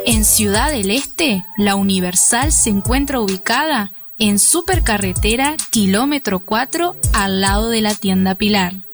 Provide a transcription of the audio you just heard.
En Ciudad del Este, la Universal se encuentra ubicada en Supercarretera kilómetro 4 al lado de la tienda Pilar.